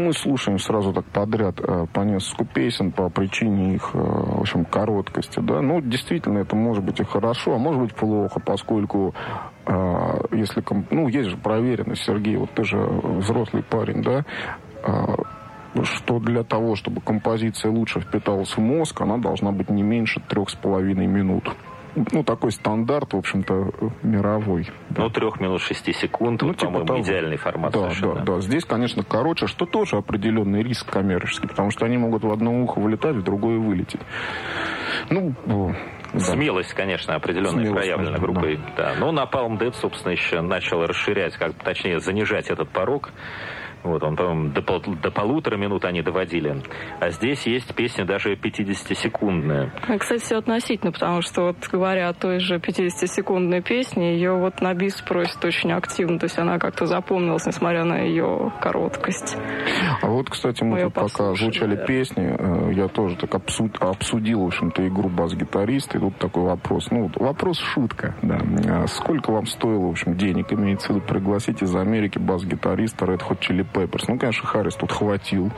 мы слушаем сразу так подряд по нескольку песен по причине их, в общем, короткости, да. Ну, действительно, это может быть и хорошо, а может быть плохо, поскольку если... Ну, есть же проверенность, Сергей, вот ты же взрослый парень, да, что для того, чтобы композиция лучше впиталась в мозг, она должна быть не меньше 3,5 минут. Ну, такой стандарт, в общем-то, мировой. Ну, 3 минут 6 секунд, ну, вот, типа по-моему, идеальный формат совершенно. Да. Здесь, конечно, короче, что тоже определенный риск коммерческий, потому что они могут в одно ухо вылетать, в другое вылететь. Ну, да. Смелость, конечно, определенная проявлена группой. Да. Но Napalm Death, собственно, еще начал расширять, точнее, занижать этот порог. Вот, он, по-моему, до 1,5 минут они доводили. А здесь есть песня даже 50-секундная. Кстати, все относительно, потому что, вот говоря о той же 50-секундной песне, ее вот на бис просят очень активно. То есть она как-то запомнилась, несмотря на ее короткость. А вот, кстати, мы тут пока звучали песни, я тоже так обсудил, в общем-то, игру бас-гитариста. И тут такой вопрос. Ну, вопрос-шутка, да. Сколько вам стоило, в общем, денег, имеется в виду, пригласить из Америки бас-гитариста Red Hot Chili Peppers? Ну, конечно, Харрис тут хватил.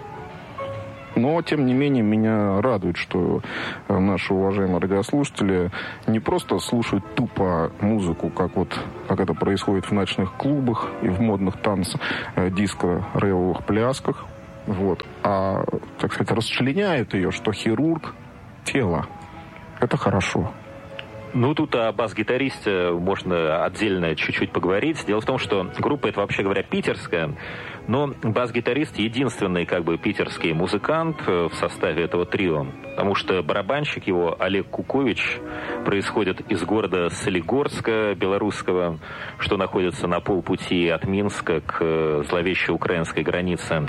Но, тем не менее, меня радует, что наши уважаемые радиослушатели не просто слушают тупо музыку, как это происходит в ночных клубах и в модных диско-рейвовых плясках, вот, а, так сказать, расчленяют ее, что хирург тела. Это хорошо. Ну, тут о бас-гитаристе можно отдельно чуть-чуть поговорить. Дело в том, что группа эта, вообще говоря, питерская, но бас-гитарист единственный, питерский музыкант в составе этого трио, потому что барабанщик его, Олег Кукович, происходит из города Солигорска, белорусского, что находится на полпути от Минска к зловещей украинской границе.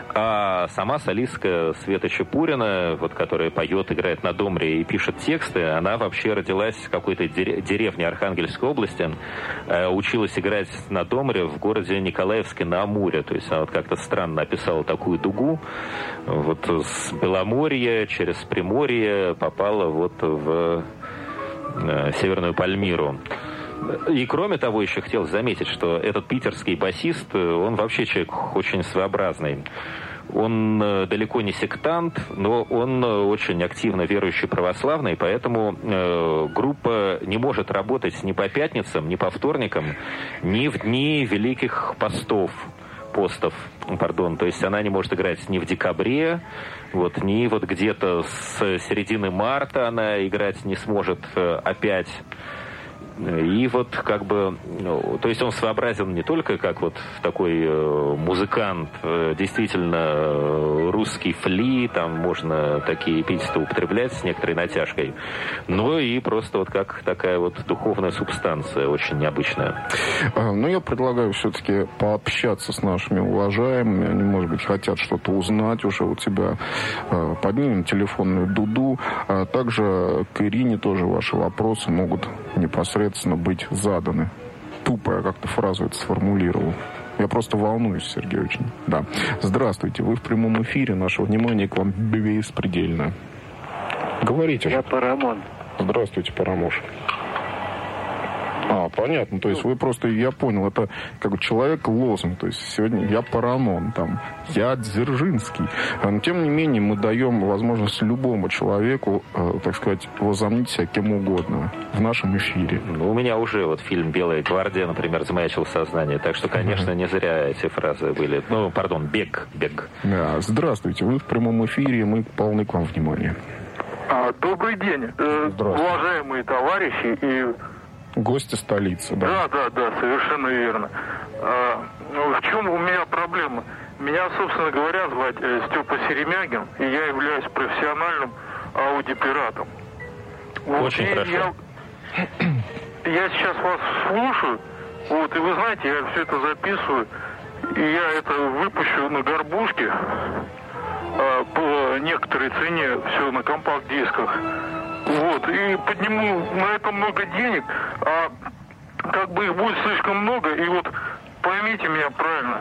А сама солистка Света Чепурина, которая поет, играет на домре и пишет тексты, она вообще родилась в какой-то деревне Архангельской области, училась играть на домре в городе Николаевске на Амуре. То есть она как-то странно описала такую дугу. С Беломорья через Приморье попала в Северную Пальмиру. И кроме того, еще хотел заметить, что этот питерский басист, он вообще человек очень своеобразный. Он далеко не сектант, но он очень активно верующий православный, поэтому группа не может работать ни по пятницам, ни по вторникам, ни в дни великих постов. То есть она не может играть ни в декабре, ни где-то с середины марта она играть не сможет опять. И то есть он своеобразен не только как такой музыкант, действительно русский фли, там можно такие эпитеты употреблять с некоторой натяжкой, но и просто как такая духовная субстанция, очень необычная. Ну, я предлагаю все-таки пообщаться с нашими уважаемыми, они, может быть, хотят что-то узнать уже у тебя. Поднимем телефонную дуду, а также к Ирине тоже ваши вопросы могут непосредственно быть заданы. Тупо я как-то фразу это сформулировал. Я просто волнуюсь, Сергей, очень. Да. Здравствуйте, вы в прямом эфире. Наше внимание к вам беспредельно. Говорите. Я Парамон. Здравствуйте, Парамош. Понятно. То есть вы просто, я понял, это человек-лозунг. То есть сегодня я Парамон, я Дзержинский. Но тем не менее мы даем возможность любому человеку, так сказать, возомнить себя кем угодно в нашем эфире. У меня уже фильм «Белая гвардия», например, замаячил сознание. Так что, конечно, не зря эти фразы были. Бег. Да, здравствуйте. Вы в прямом эфире, мы полны к вам внимания. Добрый день, уважаемые товарищи и гости столицы, да? Да, совершенно верно. В чем у меня проблема? Меня, собственно говоря, звать Степа Серемягин, и я являюсь профессиональным аудиопиратом. Очень хорошо. Я сейчас вас слушаю, и вы знаете, я все это записываю, и я это выпущу на горбушке по некоторой цене, все на компакт-дисках. И подниму на это много денег, а их будет слишком много, и поймите меня правильно.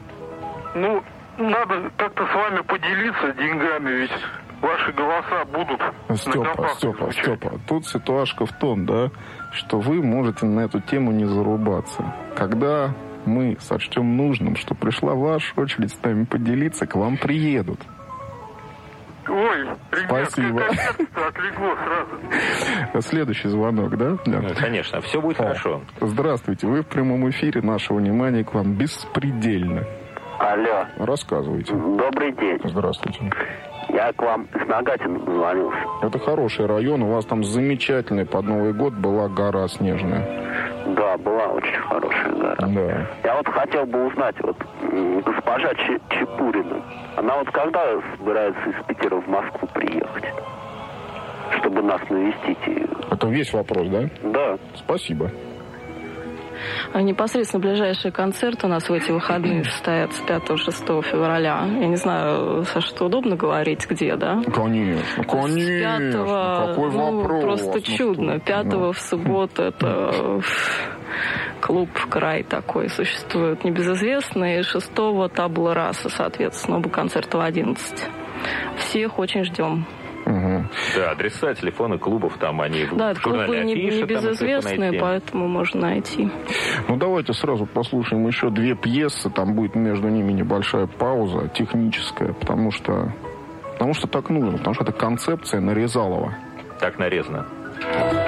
Надо как-то с вами поделиться деньгами, ведь ваши голоса будут на компактах. Степа, тут ситуашка в том, да, что вы можете на эту тему не зарубаться. Когда мы сочтем нужным, что пришла ваша очередь с нами поделиться, к вам приедут. Ой, ребят, спасибо. Отлегло сразу. Следующий звонок, да? Ну, конечно, все будет хорошо. Здравствуйте, вы в прямом эфире, наше внимание к вам беспредельно. Алло. Рассказывайте. Добрый день. Здравствуйте. Я к вам из Нагатина позвонился. Это хороший район, у вас там замечательная под Новый год была гора снежная. Да, была очень хорошая гора. Да. Я вот хотел бы узнать, вот госпожа Чепурина, она вот когда собирается из Питера в Москву приехать, чтобы нас навестить? Это весь вопрос, да? Да. Спасибо. Непосредственно ближайший концерт у нас в эти выходные состоятся 5-6 февраля. Я не знаю, Саша, что удобно говорить, где, да? Конечно, конечно. 5-го, какой вопрос? Просто чудно. 5-го в субботу это клуб «Край» такой существует, небезызвестный. 6-го «Табула раса», соответственно, оба концерта в 11. Всех очень ждем. Угу. Да, адреса, телефоны клубов, там они в журнале клубы афиша, небезызвестные, поэтому можно найти. Ну, давайте сразу послушаем еще 2 пьесы. Там будет между ними небольшая пауза техническая, потому что так нужно, потому что это концепция Нарезалова. Так нарезано.